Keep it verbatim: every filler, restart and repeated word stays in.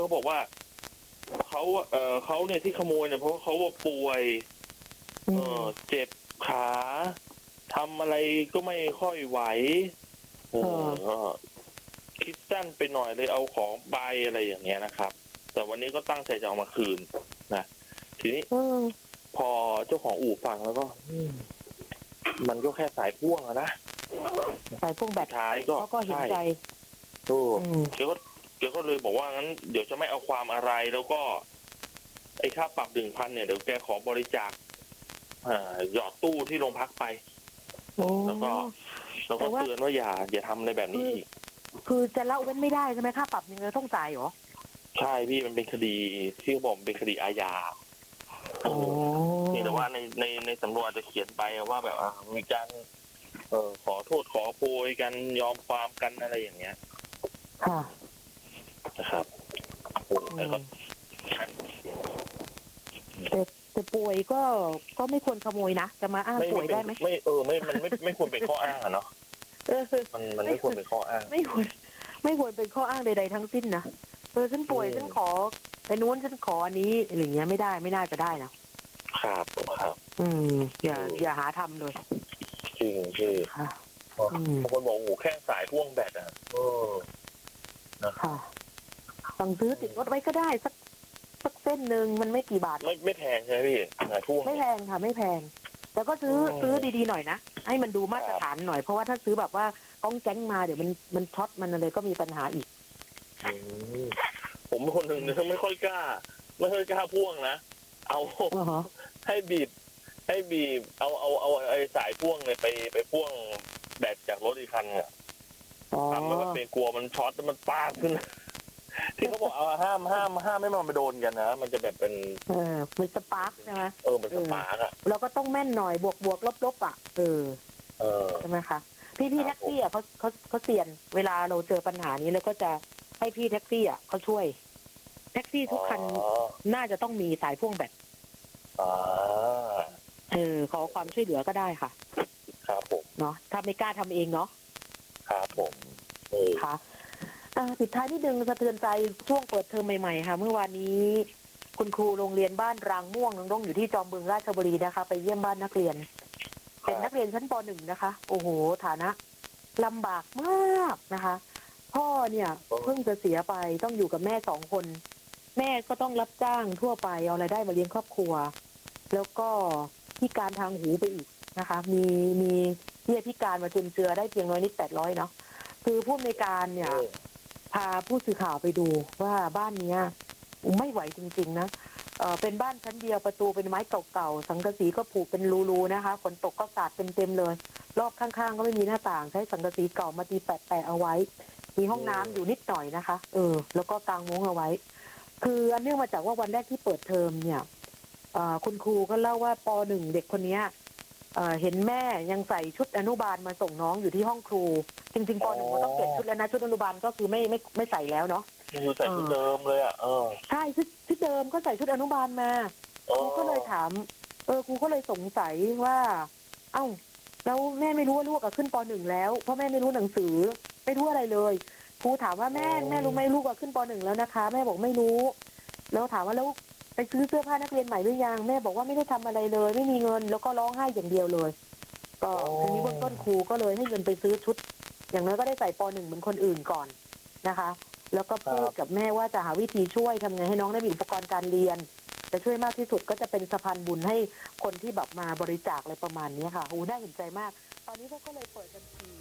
เขาบอกว่าเขาเออเขาเนี่ยที่ขโมยเนี่ยเพราะเขาว่าป่วยเออเจ็บขาทำอะไรก็ไม่ค่อยไหวโอ้คิดสั้นไปหน่อยเลยเอาของไปอะไรอย่างเงี้ยนะครับ แต่วันนี้ก็ตั้งใจจะเอามาคืนนะทีนี้พอเจ้าของอู่ฟังแล้วก็มันก็แค่สายพ่วงอะนะสายพ่วงแบตท้ายก็ก็เห็นใจถูกเดี๋ยวก็เดี๋ยวก็เลยบอกว่างั้นเดี๋ยวจะไม่เอาความอะไรแล้วก็ไอ้ค่าปรับหนึ่งพันเนี่ยเดี๋ยวแกขอบริจาคหยอดตู้ที่โรงพักไปแล้วก็แล้วก็เตือนว่าอย่าอย่าทำอะไรแบบนี้อีกคือจะละเว้นไม่ได้ใช่ไหมค่าปรับยังไงต้องจ่ายเหรอใช่พี่มันเป็นคดีที่บอกเป็นคดีอาญานี่แต่ว่าในในในสำนวนอาจจะเขียนไปว่าแบบมีการเออขอโทษขอโพยกันยอมความกันอะไรอย่างเงี้ยค่ะนะครับแต่ก็แต่แต่ป่วยก็ก็ไม่ควรขโมยนะจะมาอ้างป่วยได้ไหมไม่เออไม่มันไม่ไม่ควรเป็นข้ออ้างอะเนาะมันมันไม่ควรเป็นข้ออ้างไม่ควรไม่ควรเป็นข้ออ้างใดๆทั้งสิ้นนะเออฉันป่วยฉันขอไปนู้นฉันขออันนี้อะไรเงี้ยไม่ได้ไม่น่าจะได้นะครับครับอืมอย่าอย่าหาทำเลยจริงจริงค่ะบางคนบอกโอ้แค่สายพ่วงแบตอ่ะเออนะคะสั่งซื้อติดรถไว้ก็ได้สักสักเส้นหนึ่งมันไม่กี่บาทไม่ไม่แพงใช่ไหมพี่สายพ่วงไม่แพงค่ะไม่แพงแต่ก็ซื้อซื้อดีๆหน่อยนะให้มันดูมาตรฐานหน่อยเพราะว่าถ้าซื้อแบบว่าก้องแจ้งมาเดี๋ยวมันมันช็อตมันอะไรก็มีปัญหาอีกผมเป็นคนหนึ่งไม่ค่อยกล้าไม่ค่อยกล้าพ่วงนะเอาให้บีบให้บีบเอาเอาเอาไอ้สายพ่วงเลยไปไปพ่วงแบตจากรถอีกคันเนี่ยทำมันเป็นกลัวมันช็อตมันปาขึ้นที่เขาบอกเอาห้ามห้ามห้ามไม่มันไปโดนกันนะมันจะแบบเป็นเออมันสปาร์กใช่ไหมเออมันสปาร์กอ่ะเราก็ต้องแม่นหน่อยบวกบวกลบลบอ่ะเออเออใช่ไหมคะพี่พี่แท็กซี่อ่ะเขาเขาเขาเสี่ยงเวลาเราเจอปัญหานี้แล้วก็จะให้พี่แท็กซี่อ่ะเขาช่วยแท็กซี่ทุกคันน่าจะต้องมีสายพ่วงแบตเออขอความช่วยเหลือก็ได้ค่ะครับผมเนาะถ้าไม่กล้าทำเองเนาะครับผมค่ะปิดท้ายนิดนึงสะเทือนใจช่วงเปิดเทอมใหม่ๆค่ะเมื่อวานนี้คุณครูโรงเรียนบ้านรางม่วงน้องๆอยู่ที่จอมบึงราชบุรีนะคะไปเยี่ยมบ้านนักเรียนเป็นนักเรียนชั้นป หนึ่ง นะคะโอ้โหฐานะลำบากมากนะคะพ่อเนี่ยเพิ่งจะเสียไปต้องอยู่กับแม่สองคนแม่ก็ต้องรับจ้างทั่วไปเอารายได้มาเลี้ยงครอบครัวแล้วก็พิการทางหูไปอีกนะคะมีมีเบี้ยพิการมาจุนเจือได้เพียงน้อยนิดแปดร้อยเนาะคือผู้อำนวยการเนี่ยพาผู้สื่อข่าวไปดูว่าบ้านนี้ไม่ไหวจริงๆนะเออเป็นบ้านชั้นเดียวประตูเป็นไม้เก่าๆสังกะสีก็ผูกเป็นรูๆนะคะฝนตกก็สาดเต็มๆเลยรอบข้างๆก็ไม่มีหน้าต่างใช้สังกะสีเก่ามาตีแปะๆเอาไว้มีห้องน้ำอยู่นิดหน่อยนะคะเออแล้วก็กางมุ้งเอาไว้คืออันเนื่องมาจากว่าวันแรกที่เปิดเทอมเนี่ยคุณครูก็เล่าว่าป หนึ่ง เด็กคนนี้เห็นแม่ยังใส่ชุดอนุบาลมาส่งน้องอยู่ที่ห้องครูจริงๆป หนึ่ง ก็ต้องเปลี่ยนชุดแล้วนะชุดอนุบาลก็คือไม่ไม่ไม่ใส่แล้วเนาะคือใส่ชุดเดิมเลยอ่ะเออใช่ชุดชุดเดิมก็ใส่ชุดอนุบาลมาครูก็เลยถามเออครูก็เลยสงสัยว่าเอ้าแล้วแม่ไม่รู้ว่าลูกขึ้นป หนึ่ง แล้วเพราะแม่ไม่รู้หนังสือไม่รู้อะไรเลยครูถามว่าแม่แม่รู้ไหมลูกขึ้นป หนึ่ง แล้วนะคะแม่บอกไม่รู้แล้วถามว่าแล้วไปซื้อเสื้อผ้านักเรียนใหม่หรือยังแม่บอกว่าไม่ได้ทำอะไรเลยไม่มีเงินแล้วก็ร้องไห้อย่างเดียวเลยก็ทีนี้เบื้องต้นครูก็เลยให้เงินไปซื้อชุดอย่างน้อยก็ได้ใส่ป หนึ่ง เหมือนคนอื่นก่อนนะคะแล้วก็พูดกับแม่ว่าจะหาวิธีช่วยทำไงให้น้องได้มีอุปกรณ์การเรียนจะช่วยมากที่สุดก็จะเป็นสะพานบุญให้คนที่แบบมาบริจาคอะไรประมาณนี้ค่ะโอ้น่าเห็นใจมากตอนนี้เขาก็เลยเปิดบัญชี